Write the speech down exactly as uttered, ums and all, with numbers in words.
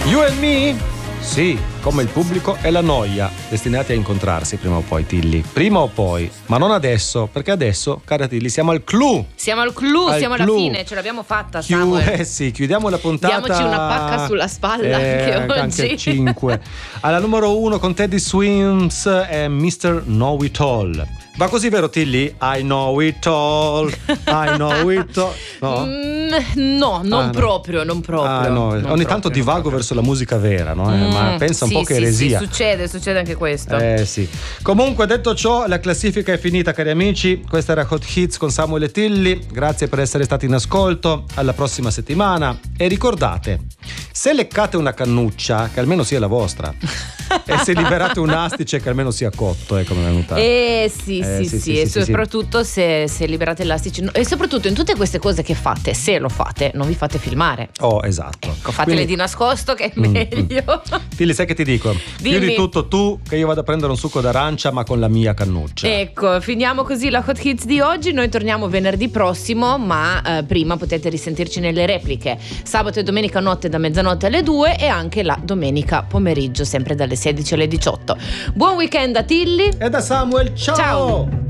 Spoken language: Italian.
You and me? Sì, come il pubblico e la noia, destinati a incontrarsi prima o poi, Tilly. Prima o poi, ma non adesso, perché adesso, cara Tilly, siamo al clou. Siamo al clou, al siamo clou. alla fine, ce l'abbiamo fatta, Chiu- Samuel. Eh sì, chiudiamo la puntata. Diamoci una pacca sulla spalla eh, anche oggi. Anche cinque. Alla numero uno con Teddy Swims è mister Know It All. Va così, vero Tilly? I know it all, I know it all. No? Mm, no, non Ah, no. proprio, non proprio. Ah, no. non Ogni proprio, tanto non divago proprio. verso la musica vera, no? Eh, Mm, ma pensa un sì, po' che sì, eresia. Sì, succede, succede anche questo. Eh sì. Comunque, detto ciò, la classifica è finita, cari amici. Questa era Hot Hits con Samuel e Tilly. Grazie per essere stati in ascolto. Alla prossima settimana. E ricordate, se leccate una cannuccia, che almeno sia la vostra. E se liberate un astice, che almeno sia cotto, eh, come è venuta. Eh sì, Eh, sì, sì, sì, sì, e sì, sì, soprattutto Se, se liberate elastici. E soprattutto in tutte queste cose che fate, se lo fate, non vi fate filmare. Oh, esatto. Ecco, fatele Quindi- di nascosto che è Mm, meglio. Tilly, sai che ti dico? Dimmi. Chiudi tutto tu, che io vado a prendere un succo d'arancia, ma con la mia cannuccia. Ecco, finiamo così la Hot Hits di oggi. Noi torniamo venerdì prossimo, ma eh, prima potete risentirci nelle repliche sabato e domenica notte da mezzanotte alle due e anche la domenica pomeriggio sempre dalle sedici alle diciotto. Buon weekend a Tilly E da Samuel, ciao! Ciao.